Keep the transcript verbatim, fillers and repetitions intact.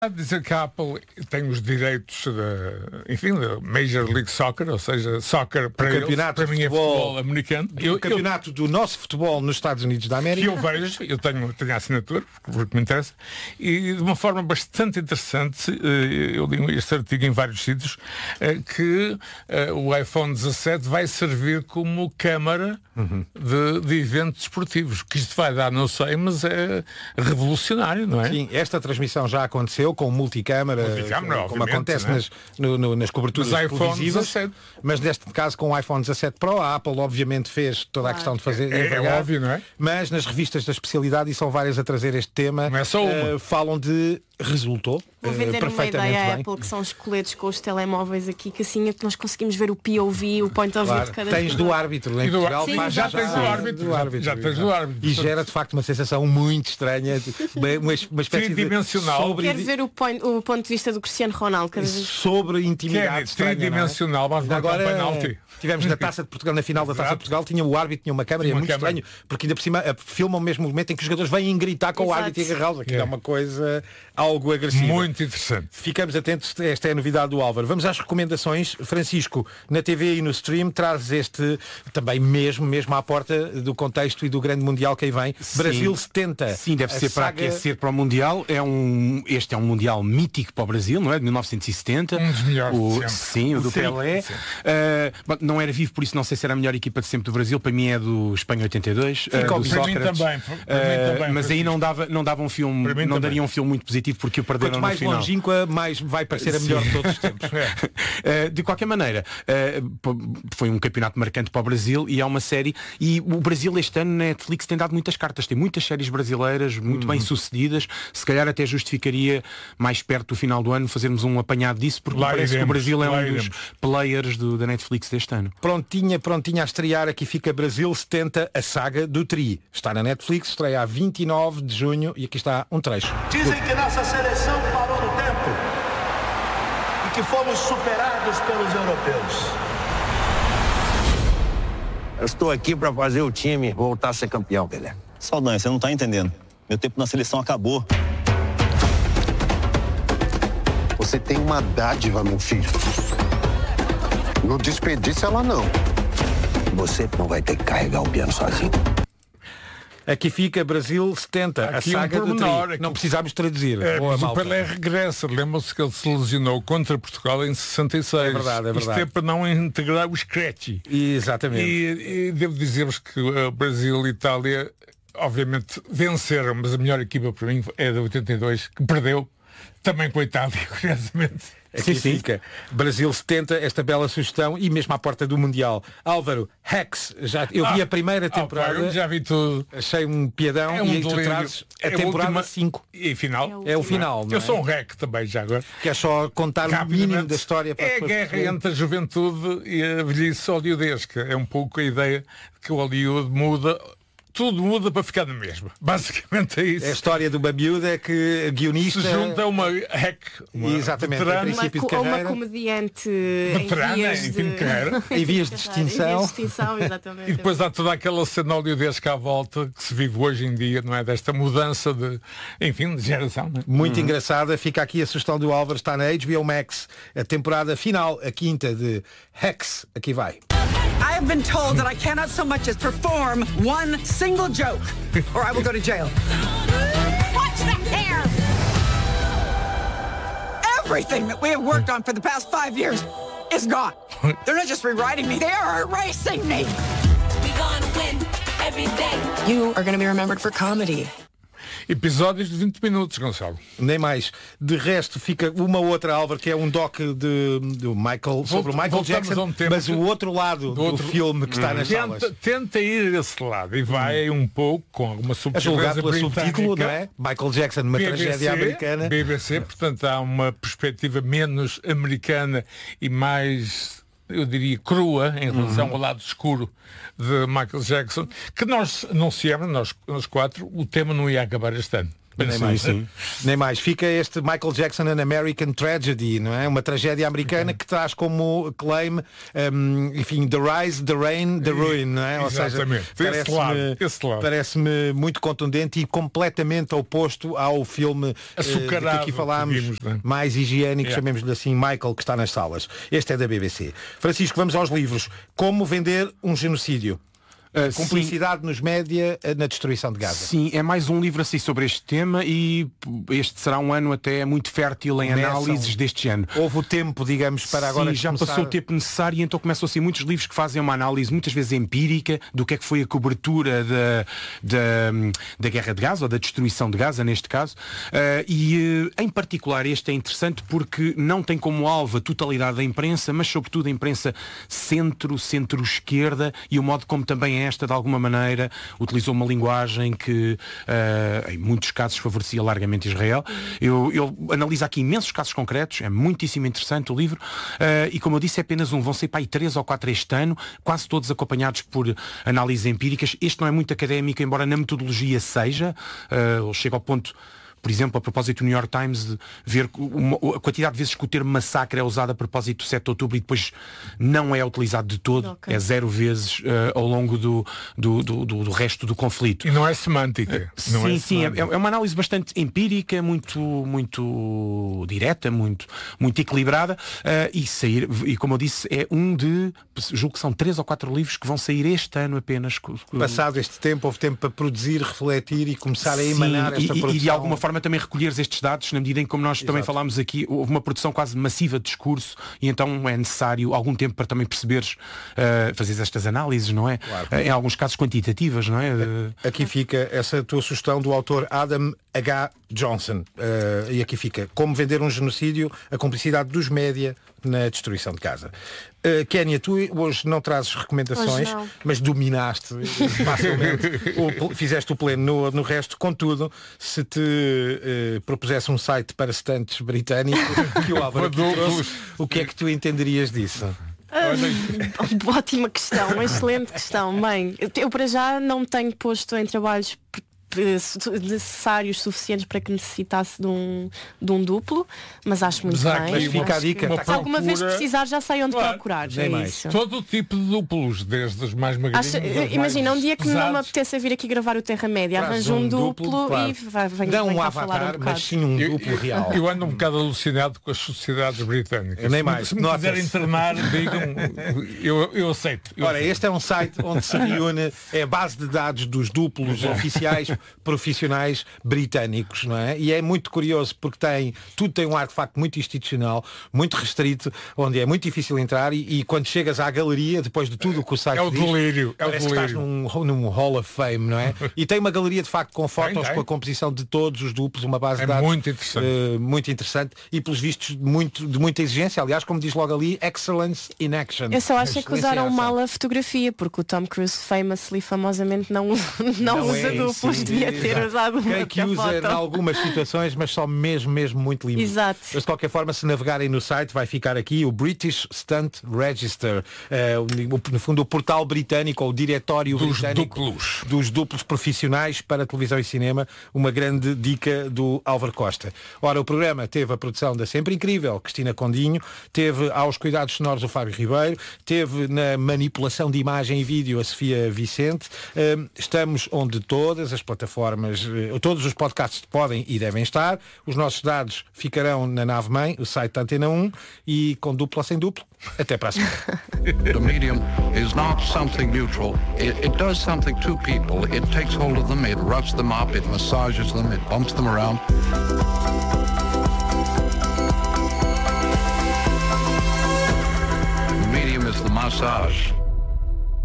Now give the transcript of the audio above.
Dizer que a Apple tem os direitos da, enfim, da Major League Soccer, ou seja, soccer para, eles, para mim é futebol americano. O campeonato eu, do nosso futebol nos Estados Unidos da América. Que eu vejo, eu tenho, tenho a assinatura, porque me interessa, e de uma forma bastante interessante, eu li este artigo em vários sítios, que o iPhone dezassete vai servir como câmara uhum. de, de eventos esportivos. Que isto vai dar, não sei, mas é revolucionário, não é? Sim, esta transmissão já aconteceu com multicâmara, multicâmara como acontece é? nas, no, no, nas coberturas televisivas, mas neste caso com o iPhone dezassete Pro, a Apple obviamente fez toda a questão de fazer é, é óbvio, não é? Mas nas revistas da especialidade, e são várias a trazer este tema, não é só uma. Uh, falam de resultou Vou vender uh, perfeitamente uma ideia à bem. Apple, que são os coletes com os telemóveis aqui, que assim é que nós conseguimos ver o P O V, o point of view claro. de cada Tens do árbitro em do, Portugal, sim, faz já, já, tens já, do árbitro, do árbitro, já, já tens do árbitro. E gera de facto uma sensação muito estranha, uma, uma espécie tridimensional. de sobre... Quero ver o, point, o ponto de vista do Cristiano Ronaldo cada vez. Sobre intimidade estranha, tridimensional, vamos marcar um penalti. Tivemos na Taça de Portugal, na final da Taça de Portugal, tinha o árbitro, tinha uma câmara, e é muito câmara. estranho, porque ainda por cima filmam o mesmo momento em que os jogadores vêm gritar com Exato. o árbitro e agarrá-los. Aquilo é. é uma coisa algo agressiva. Muito interessante. Ficamos atentos, esta é a novidade do Álvaro. Vamos às recomendações. Francisco, na T V e no stream, traz este também mesmo, mesmo à porta do contexto e do grande Mundial que aí vem. Sim. Brasil setenta. Sim, deve ser saga... para aquecer para o Mundial. É um, este é um Mundial mítico para o Brasil, não é? De mil novecentos e setenta. Um dos melhores o, Sim, o do sim, Pelé. Sim. Uh, não era vivo, por isso não sei se era a melhor equipa de sempre do Brasil. Para mim é do Espanha oitenta e dois. Uh, do para mim também. Para uh, mim também mas aí não dava, não dava um filme, não também. daria um filme muito positivo porque o perderam Quanto mais no final. longínqua, mais vai parecer a melhor de todos os tempos. uh, de qualquer maneira, uh, foi um campeonato marcante para o Brasil e é uma série. E o Brasil este ano na Netflix tem dado muitas cartas. Tem muitas séries brasileiras muito hum. bem sucedidas. Se calhar até justificaria mais perto do final do ano fazermos um apanhado disso, porque lá parece iremos, que o Brasil é um iremos. dos players do, da Netflix deste ano. Prontinha, prontinha a estrear. Aqui fica Brasil setenta, a saga do Tri. Está na Netflix, estreia a vinte e nove de junho e aqui está um trecho. Dizem que nossa seleção parou no tempo e que fomos superados pelos europeus. Eu estou aqui para fazer o time voltar a ser campeão, Pelé. Saldanha, você não está entendendo. Meu tempo na seleção acabou. Você tem uma dádiva, meu filho. Não desperdice ela, não. Você não vai ter que carregar o piano sozinho. Aqui fica Brasil setenta, aqui a saga um do Tri. Não precisamos traduzir. É, mas o Pelé regressa. Lembram-se que ele se lesionou contra Portugal em sessenta e seis. É verdade, é verdade. Isto é para não integrar o scratchy. Exatamente. E, e devo dizer-vos que o Brasil e Itália, obviamente, venceram, mas a melhor equipa para mim é da oitenta e dois, que perdeu. Também com a Itália, curiosamente. Aqui sim, fica sim. Brasil setenta, esta bela sugestão, e mesmo à porta do Mundial. Álvaro, Hacks, já, eu vi ah, a primeira temporada. Ah, já vi tudo. Achei um piadão é um e aí tu trazes a é temporada cinco. E final? É o final. Não é? Eu sou um hack também já agora. Que é só contar o mínimo da história para é a guerra perceber. Entre a juventude e a velhice hollywoodesca. É um pouco a ideia de que o Hollywood muda. Tudo muda para ficar na mesma. Basicamente é isso. É a história de uma miúda que guionista... Se junta uma hack, uma Exatamente, veterana, princípio uma, de carreira. Uma comediante veterana, em vias enfim, de carreira. Em vias de extinção. Em vias de extinção, exatamente. E depois há toda aquela cena hollywoodesca à volta que se vive hoje em dia, não é? Desta mudança de, enfim, de geração. Não é? Muito uhum. engraçada. Fica aqui a sugestão do Álvaro, está na H B O Max. A temporada final, a quinta de Hacks. Aqui vai. I have been told that I cannot so much as perform one single joke, or I will go to jail. Watch the hair! Everything that we have worked on for the past five years is gone. They're not just rewriting me, they are erasing me. We're gonna win every day. You are going to be remembered for comedy. Episódios de vinte minutos, Gonçalo. Nem mais. De resto, fica uma outra, Álvaro, que é um doc de, de Michael, sobre o Michael Jackson, um mas o outro lado do, outro, do filme que está nas tenta, salas. Tenta ir desse lado e vai hum. um pouco com alguma subtileza pelo subtítulo, não é? Michael Jackson, uma B B C, tragédia americana. B B C, portanto há uma perspectiva menos americana e mais, eu diria, crua em relação uhum. ao lado escuro de Michael Jackson, que nós anunciamos, nós, nós quatro, o tema não ia acabar este ano. Nem sim, mais. sim. Nem mais. Fica este Michael Jackson An American Tragedy, não é? Uma tragédia americana que traz como claim, um, enfim, The Rise, The Rain, The Ruin, não é? Ou Exatamente. seja, Esse lado, esse lado. parece-me muito contundente e completamente oposto ao filme Açucarado, uh, que aqui falámos, que vimos, não é? mais higiênico, Yeah. chamemos-lhe assim, Michael, que está nas salas. Este é da B B C. Francisco, vamos aos livros. Como vender um genocídio? Uh, Cumplicidade nos média uh, na destruição de Gaza. Sim, é mais um livro assim sobre este tema e p- este será um ano até muito fértil em Começam- análises deste género. Houve o tempo, digamos, para agora Sim, já começar... passou o tempo necessário e então começam assim muitos livros que fazem uma análise muitas vezes empírica do que é que foi a cobertura da, da, da guerra de Gaza ou da destruição de Gaza neste caso. Uh, e uh, em particular este é interessante porque não tem como alvo a totalidade da imprensa, mas sobretudo a imprensa centro, centro-esquerda e o modo como também esta de alguma maneira utilizou uma linguagem que uh, em muitos casos favorecia largamente Israel. Eu, eu analiso aqui imensos casos concretos, é muitíssimo interessante o livro uh, e como eu disse é apenas um, vão ser para aí três ou quatro este ano, quase todos acompanhados por análises empíricas. Este não é muito académico, embora na metodologia seja, uh, chega ao ponto, por exemplo, a propósito do New York Times, de ver uma, a quantidade de vezes que o termo massacre é usado a propósito do sete de outubro e depois não é utilizado de todo, Okay. é zero vezes uh, ao longo do, do, do, do, do resto do conflito. E não é semântica. Não sim, é sim, é, semântica. é uma análise bastante empírica, muito, muito direta, muito, muito equilibrada uh, e sair, e como eu disse, é um de, julgo que são três ou quatro livros que vão sair este ano apenas. Passado este tempo, houve tempo para produzir, refletir e começar a Sim, emanar e, esta e- produção. e de alguma forma também recolheres estes dados, na medida em que, como nós também Exato. falámos aqui, houve uma produção quase massiva de discurso e então é necessário algum tempo para também perceberes, uh, fazeres estas análises, não é? Claro. Uh, em alguns casos quantitativas, não é? Uh, Aqui fica essa tua sugestão do autor Adam H. Johnson. Uh, e aqui fica como vender um genocídio, a cumplicidade dos média na destruição de Gaza. Uh, Kénia, tu hoje não trazes recomendações, Hoje não. mas dominaste facilmente, o, fizeste o pleno no, no resto. Contudo, se te uh, propusesse um site para estantes britânico que o Álvaro aqui trouxe, o que é que tu entenderias disso? Ah, ótima questão, uma excelente questão. Bem, eu para já não me tenho posto em trabalhos p- p- su- necessários, suficientes para que necessitasse de um, de um duplo, mas acho muito Mas há bem. aqui fica Acho a dica. que- Uma Se alguma vez procura- precisar já sei onde Claro, procurar. nem É mais. isso. Todo o tipo de duplos, desde os mais magrinhos. Acho- aos mais imagina, um dia que não me pesados. apeteça vir aqui gravar o Terra-média, Traz arranjo um um duplo, duplo, claro. e vai, venho, Não venho um cá falar um avatar, bocado. mas sim um Eu, duplo real. eu ando um bocado alucinado com as sociedades britânicas. Eu nem Se- mais. Se me Nota-se. quiserem internar, digam, eu, eu aceito. Eu Ora, aceito. este é um site onde se reúne é a base de dados dos duplos oficiais profissionais britânicos, não é? E é muito curioso porque tem, tudo tem um artefacto muito institucional, muito restrito, onde é muito difícil entrar e, e quando chegas à galeria, depois de tudo o que o site É o diz, delírio, é o parece que estás delírio. num, num Hall of Fame, não é? E tem uma galeria de facto com fotos, tem. com a composição de todos os duplos, uma base É de dados muito interessante. eh, muito interessante e pelos vistos muito, de muita exigência, aliás, como diz logo ali, excellence in action. Eu só acho é que Excelência em usaram ação. mal a fotografia, porque o Tom Cruise famously, famosamente não, não, Não usa é duplos, isso, devia ter exato. usado uma Creio que outra usa em foto. algumas situações, mas só mesmo, mesmo muito limite. Exato. Mas de qualquer forma, se navegarem no site, vai ficar aqui o British Stunt Register, eh, o- no fundo o portal britânico, ou o diretório Dos britânico duplos. dos duplos profissionais para televisão e cinema, uma grande dica do Álvaro Costa. Ora, o programa teve a produção da sempre incrível Cristina Condinho, teve aos cuidados sonoros o Fábio Ribeiro, teve na manipulação de imagem e vídeo a Sofia Vicente. Eh, Estamos onde todas as plataformas, eh, todos os podcasts podem e devem estar. Os nossos dados ficarão na nave-mãe, o site da Antena um, e com duplo ou sem duplo. Até para a semana. The medium is not something neutral. It, it does something to people. It takes hold of them, it roughs them up, it massages them, it bumps them around. The medium is the massage.